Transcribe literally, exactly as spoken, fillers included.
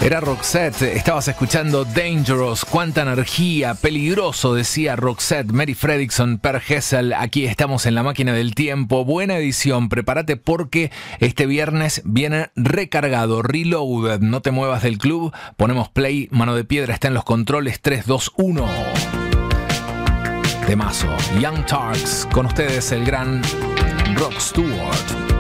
Era Roxette, estabas escuchando Dangerous, cuánta energía, peligroso, decía Roxette, Mary Fredriksson, Per Gessle. Aquí estamos en la máquina del tiempo, buena edición, prepárate porque este viernes viene recargado, reloaded, no te muevas del club, ponemos play, Mano de Piedra está en los controles, tres, dos, uno. Temazo, Young Turks, con ustedes el gran Rod Stewart.